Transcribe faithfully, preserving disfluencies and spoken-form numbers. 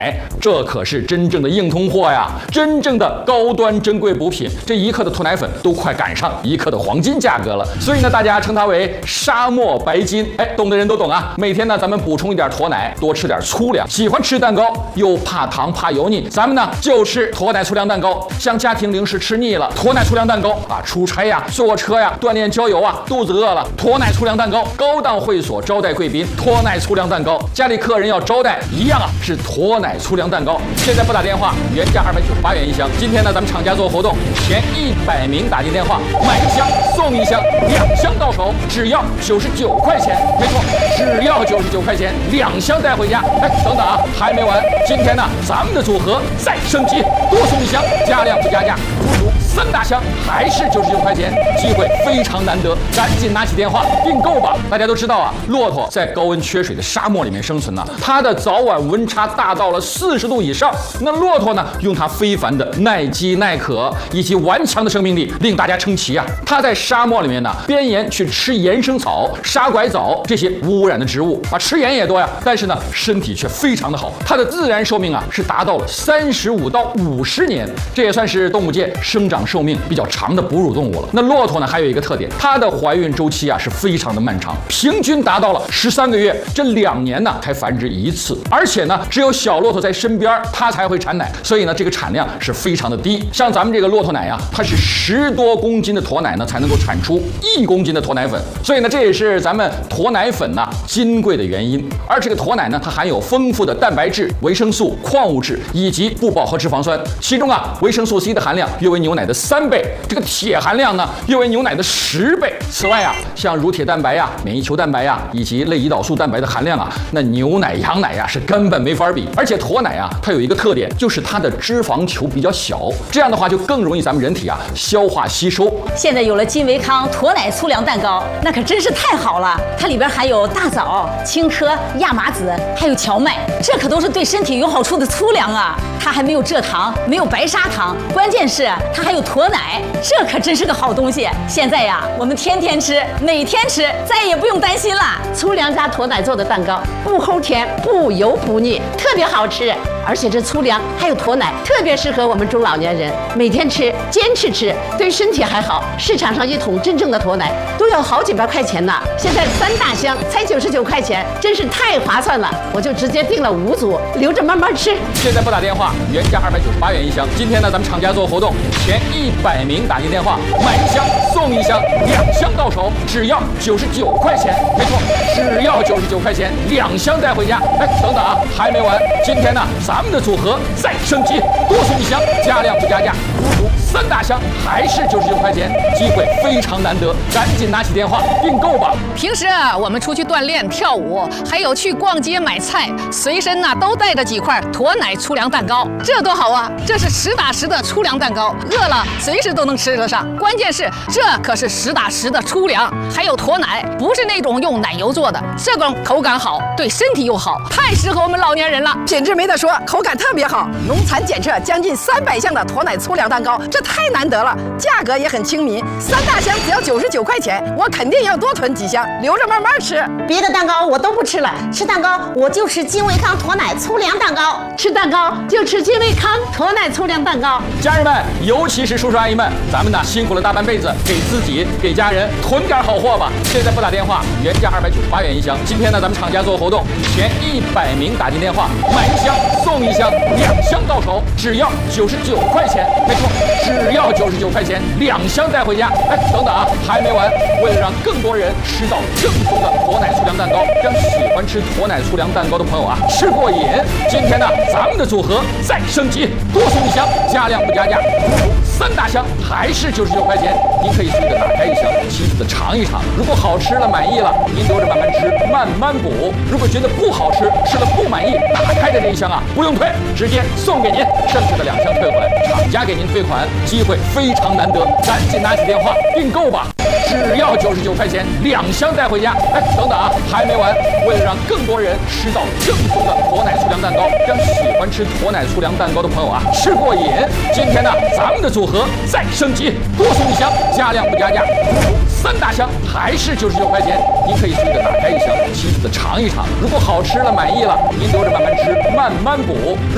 这可是真正的硬通货呀，真正的高端珍贵补品。这一克的脱奶粉都快赶上一克的黄金价格了，所以呢，大家称它为沙漠白金。哎，懂的人都懂啊。每天呢，咱们补充一点脱奶，多吃点粗粮。喜欢吃蛋糕又怕糖怕油腻，咱们呢就吃脱奶粗粮蛋糕。像家庭零食吃腻了，脱奶粗粮蛋糕啊，出差呀、坐车呀、锻炼郊游啊，肚子饿了，脱奶粗粮蛋糕。高档会所招待贵宾，脱奶粗粮蛋糕。家里客人要招待，一样啊，是脱奶粗粮蛋糕。现在拨打电话，原价二百九十八元一箱。今天呢，咱们厂家做活动，前一百名打进电话，买一箱送一箱，两箱到手只要九十九块钱。没错，只要九十九块钱，两箱带回家。哎，等等啊，还没完。今天呢，咱们的组合再升级，多送一箱，加量不加价，足足三大箱，还是九十九块钱，机会非常难得，赶紧拿起电话订购吧。大家都知道啊，骆驼在高温缺水的沙漠里面生存呢、啊，它的早晚温差大到了四十度以上。那骆驼呢，用它非凡的耐饥耐渴以及顽强的生命力，令大家称奇啊。它在沙漠里面呢，边沿去吃岩生草、沙拐枣这些无污染的植物啊，吃盐也多呀，但是呢，身体却非常的好。它的自然寿命啊，是达到了三十五到五十年，这也算是动物界生长寿命比较长的哺乳动物了。那骆驼呢，还有一个特点，它的怀孕周期啊是非常的漫长，平均达到了十三个月，这两年呢才繁殖一次，而且呢，只有小骆驼在身边，它才会产奶，所以呢，这个产量是非常的低。像咱们这个骆驼奶呀、啊，它是十多公斤的驼奶呢，才能够产出一公斤的驼奶粉，所以呢，这也是咱们驼奶粉呐金贵的原因。而这个驼奶呢，它含有丰富的蛋白质、维生素、矿物质以及不饱和脂肪酸，其中啊，维生素 C 的含量约为牛奶的三倍，这个铁含量呢，约为牛奶的十倍。此外啊，像乳铁蛋白呀、免疫球蛋白呀以及类胰岛素蛋白的含量啊，那牛奶、羊奶呀是根本没法比。而且驼奶啊，它有一个特点，就是它的脂肪球比较小，这样的话就更容易咱们人体啊消化吸收。 现在有了金维康驼奶粗粮蛋糕，那可真是太好了！它里边含有大枣、青稞、亚麻籽，还有荞麦，这可都是对身体有好处的粗粮啊！它还没有蔗糖，没有白砂糖，关键是它还有驼奶，这可真是个好东西。现在呀，我们天天吃，每天吃，再也不用担心了。 粗粮加驼奶做的蛋糕，不齁甜，不油不腻，特别好吃。而且这粗粮还有驼奶，特别适合我们中老年人每天吃，坚持吃，对身体还好。市场上一桶真正的驼奶都要好几百块钱呢，现在三大箱才九十九块钱，真是太划算了。我就直接订了五组，留着慢慢吃。 现在拨打电话，原价二百九十八元一箱。今天呢，咱们厂家做活动，前一百名打进电话，买一箱送一箱，两箱到手只要九十九块钱。没错，只要九十九块钱，两箱带回家。哎，等等啊，还没完。今天呢，咱们的组合再升级，多送一箱，加量不加价，足足三大箱，还是九十九块钱，机会非常难得，赶紧拿起电话订购吧。 平时啊，我们出去锻炼、跳舞，还有去逛街买菜，随身呐、啊、都带着几块驼奶粗粮蛋糕，这多好啊！这是实打实的粗粮蛋糕，饿了随时都能吃得上。关键是这可是实打实的粗粮，还有驼奶，不是那种用奶油做的，这种口感好，对身体又好，太适合我们老年人了。 品质没得说，口感特别好，农残检测将近三百项的驼奶粗粮蛋糕，这太难得了，价格也很亲民，三大箱只要九十九块钱，我肯定要多囤几箱，留着慢慢吃。 别的蛋糕我都不吃了，吃蛋糕我就吃金维康驼奶粗粮蛋糕， 吃蛋糕就吃金维康驼奶粗粮蛋糕。 家人们，尤其是叔叔阿姨们，咱们呢辛苦了大半辈子，给自己给家人囤点好货吧。现在拨打电话，原价二百九十八元一箱。今天呢，咱们厂家做活动，前一百名打进电话，买一箱送一箱，两箱到手只要九十九块钱。没错，只要九十九块钱，两箱带回家。哎，等等啊，还没完。为了让更多人吃到正宗的驼奶粗粮蛋糕，让喜欢吃驼奶粗粮蛋糕的朋友啊吃过瘾，今天呢，咱们的组合再升级，多送一箱，加量不加价，足足三大箱，还是九十九块钱。您可以随着打开一箱，细细的尝一尝。如果好吃了满意了，您留着慢慢吃，慢慢补。如果觉得不好吃，吃了不满意，打开的这一箱啊不用退，直接送给您，剩下的两箱退回来，厂家给您退款，机会非常难得，赶紧拿起电话订购吧。只要九十九块钱，两箱带回家。哎，等等啊，还没完。为了让更多人吃到正宗的驼奶粗粮蛋糕，让喜欢吃驼奶粗粮蛋糕的朋友啊吃过瘾，今天呢，咱们的组合再升级，多送一箱，加量不加价，足足三大箱，还是九十九块钱。您可以随着打开一箱，细细的尝一尝。如果好吃了满意了，您留着慢慢吃，慢慢补。